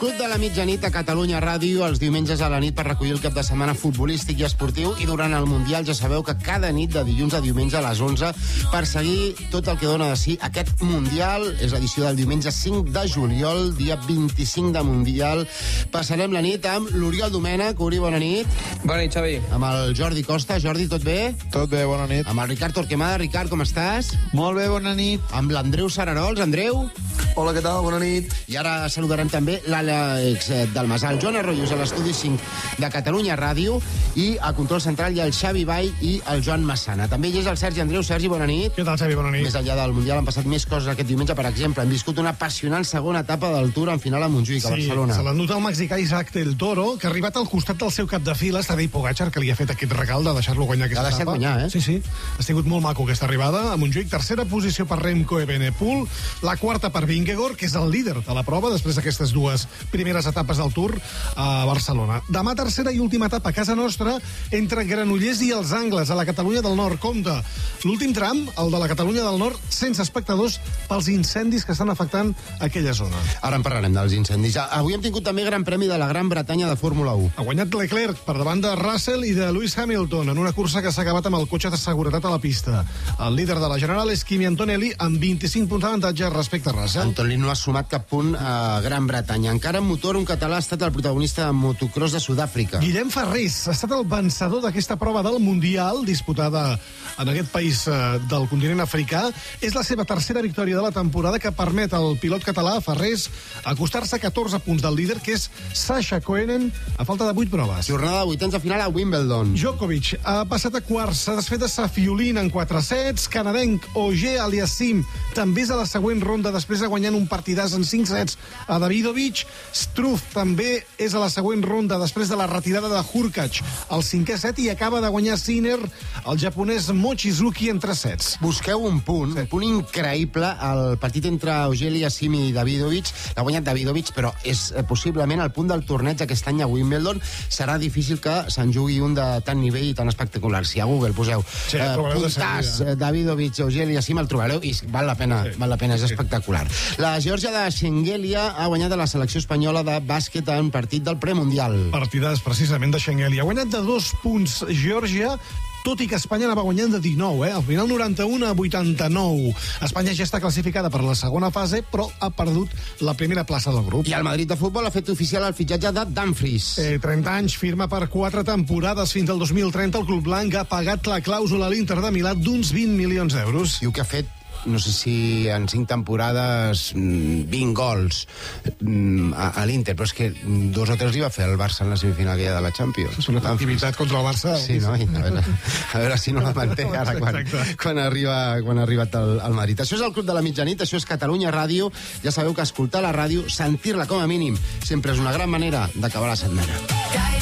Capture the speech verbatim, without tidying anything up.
Club de la mitjanit a Catalunya Ràdio, els diumenges a la nit per recollir el cap de setmana futbolístic i esportiu, i durant el Mundial ja sabeu que cada nit de dilluns a diumenge a les onze per seguir tot el que dona de si aquest Mundial. És l'edició del diumenge cinc de juliol, dia vint-i-cinc de Mundial. Passarem la nit amb l'Oriol Domènech. Uri, bona nit. Bona nit, Xavi. Amb el Jordi Costa. Jordi, tot bé? Tot bé, bona nit. Amb el Ricard Torquemada. Ricard, com estàs? Molt bé, bona nit. Amb l'Andreu Sararols. Andreu? Hola, què tal? Bona nit. I ara saludarem també l'Àlex Dalmasal. Joan Arroyos a l'estudi cinc de Catalunya Ràdio, i a control central hi ha el Xavi Vall i el Joan Massana. També hi és el Sergi Andreu. Sergi, bona nit. Què tal, Xavi? Bona nit. Més enllà del Mundial han passat més coses aquest diumenge. Per exemple, hem viscut una apassionant segona etapa del Tour en final a Montjuïc, a Sí, Barcelona. se l'endut el mexicà Isaac del Toro, que ha arribat al costat del seu cap de files, Tadej Pogačar, que li ha fet aquest regal de deixar-lo guanyar aquesta L'ha deixat etapa. guanyar, eh? Sí, sí. Ha sigut molt maco aquesta arribada a Montjuïc. Tercera posició per Remco Evenepoel, la quarta per Vingegaard, que és el líder de la prova després d'aquestes dues primeres etapes del Tour a Barcelona. Demà tercera i última etapa a casa nostra entre Granollers i els Angles, a la Catalunya del Nord. Compte, l'últim tram, el de la Catalunya del Nord, sense espectadors pels incendis que estan afectant aquella zona. Ara en parlarem dels incendis. Avui hem tingut també Gran Premi de la Gran Bretanya de Fórmula u. Ha guanyat Leclerc per davant de Russell i de Lewis Hamilton en una cursa que s'ha acabat amb el cotxe de seguretat a la pista. El líder de la general és Kimi Antonelli amb vint-i-cinc punts d'avantatge respecte a Russell. Antonelli no ha sumat cap punt a Gran Bretanya. Encara en motor, un català ha estat el protagonista de motocross de Sud-àfrica. Guillem Ferrés ha estat el vencedor d'aquesta prova del Mundial disputada en aquest país eh, del continent africà. És la seva tercera victòria de la temporada, que permet al pilot català, Ferrés, acostar-se a catorze punts del líder, que és Sasha Koenen, a falta de vuit proves. Jornada de vuitens de final a Wimbledon. Djokovic ha passat a quarts, s'ha desfet de Safiolin en quatre sets, canadenc Ogier Aliassim també és a la següent ronda després de guanyar un partidàs en cinc sets a Davidovich. Struff també és a la següent ronda després de la retirada de Hurkacz al cinquè set, i acaba de guanyar Sinner, el japonès Mochizuki, en tres sets. Busqueu un punt, un punt increïble, el partit entre Ogier Aliassim i Davidovich. L'ha guanyat Davidovich, però és eh, possiblement el punt del torneig aquest any a Wimbledon. Serà difícil que se'n jugui un de tant nivell i tan espectacular. Si a Google poseu Sí, eh, puntàs eh, Davidovich, Ogier Aliassim, el trobareu i val la pena, sí. val la pena, és espectacular. La Geòrgia de Schengelia ha guanyat a la selecció espanyola de bàsquet en partit del premundial. Partidàs precisament de Schengelia. Ha guanyat de dos punts Geòrgia, tot i que Espanya anava guanyant de dinou, eh? Al final noranta-u a vuitanta-nou. Espanya ja està classificada per la segona fase, però ha perdut la primera plaça del grup. I el Madrid de futbol ha fet oficial el fitxatge de Dumfries. Eh, trenta anys, firma per quatre temporades fins al dos mil trenta. El club blanc ha pagat la clàusula a l'Inter de Milà d'uns vint milions d'euros. Diu que ha fet, no sé si en cinc temporades, vint gols a, a l'Inter, però és que dos o tres li va fer el Barça en la semifinal aquella de la Champions. És una activitat contra el Barça. Sí, no? I a, veure, a veure si no la manté ara quan, quan, arriba, quan ha arribat al, al Madrid. Això és el Club de la Mitjanit, això és Catalunya Ràdio. Ja sabeu que escoltar la ràdio, sentir-la com a mínim, sempre és una gran manera d'acabar la setmana.